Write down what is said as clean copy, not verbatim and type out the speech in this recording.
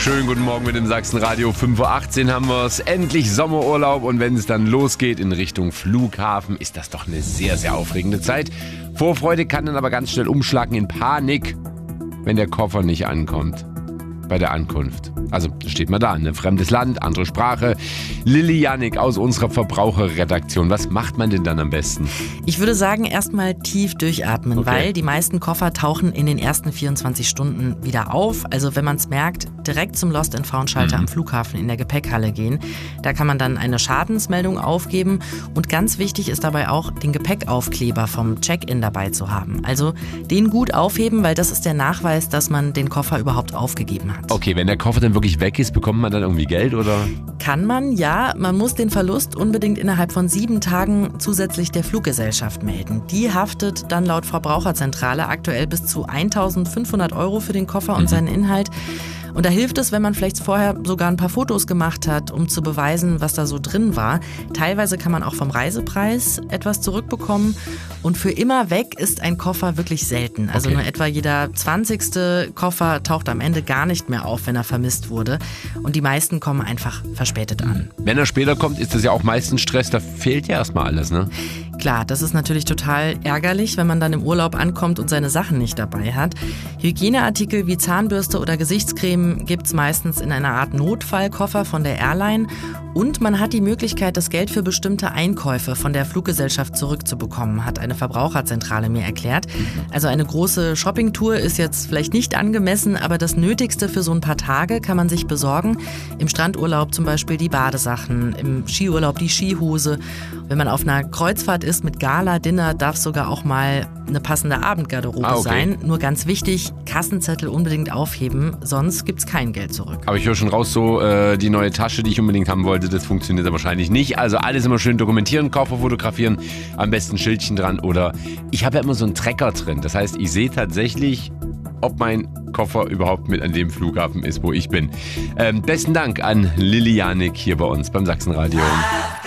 Schönen guten Morgen mit dem Sachsenradio. 5.18 Uhr haben wir es. Endlich Sommerurlaub. Und wenn es dann losgeht in Richtung Flughafen, ist das doch eine sehr, sehr aufregende Zeit. Vorfreude kann dann aber ganz schnell umschlagen in Panik, wenn der Koffer nicht ankommt. Bei der Ankunft. Also, da steht man da, ein fremdes Land, andere Sprache. Lilly Janik aus unserer Verbraucherredaktion. Was macht man denn dann am besten? Ich würde sagen, erstmal tief durchatmen, weil die meisten Koffer tauchen in den ersten 24 Stunden wieder auf. Also wenn man es merkt, direkt zum Lost-and-Found-Schalter am Flughafen in der Gepäckhalle gehen. Da kann man dann eine Schadensmeldung aufgeben. Und ganz wichtig ist dabei auch, den Gepäckaufkleber vom Check-in dabei zu haben. Also den gut aufheben, weil das ist der Nachweis, dass man den Koffer überhaupt aufgegeben hat. Okay, wenn der Koffer dann wirklich weg ist, bekommt man dann irgendwie Geld, oder? Kann man, ja. Man muss den Verlust unbedingt innerhalb von 7 Tagen zusätzlich der Fluggesellschaft melden. Die haftet dann laut Verbraucherzentrale aktuell bis zu 1.500 € für den Koffer und seinen Inhalt. Und da hilft es, wenn man vielleicht vorher sogar ein paar Fotos gemacht hat, um zu beweisen, was da so drin war. Teilweise kann man auch vom Reisepreis etwas zurückbekommen. Und für immer weg ist ein Koffer wirklich selten. Also nur etwa jeder 20. Koffer taucht am Ende gar nicht mehr auf, wenn er vermisst wurde. Und die meisten kommen einfach verspätet an. Wenn er später kommt, ist das ja auch meistens Stress. Da fehlt ja erstmal alles, ne? Klar, das ist natürlich total ärgerlich, wenn man dann im Urlaub ankommt und seine Sachen nicht dabei hat. Hygieneartikel wie Zahnbürste oder Gesichtscreme gibt's meistens in einer Art Notfallkoffer von der Airline. Und man hat die Möglichkeit, das Geld für bestimmte Einkäufe von der Fluggesellschaft zurückzubekommen, hat eine Verbraucherzentrale mir erklärt. Also eine große Shoppingtour ist jetzt vielleicht nicht angemessen, aber das Nötigste für so ein paar Tage kann man sich besorgen. Im Strandurlaub zum Beispiel die Badesachen, im Skiurlaub die Skihose. Wenn man auf einer Kreuzfahrt ist mit Gala-Dinner, darf sogar auch mal eine passende Abendgarderobe sein. Nur ganz wichtig, Kassenzettel unbedingt aufheben, sonst gibt's kein Geld zurück. Aber ich höre schon raus, so die neue Tasche, die ich unbedingt haben wollte, das funktioniert ja wahrscheinlich nicht. Also alles immer schön dokumentieren, Koffer fotografieren, am besten Schildchen dran. Oder ich habe ja immer so einen Tracker drin. Das heißt, ich sehe tatsächlich, ob mein Koffer überhaupt mit an dem Flughafen ist, wo ich bin. Besten Dank an Lilly Janik hier bei uns beim Sachsenradio.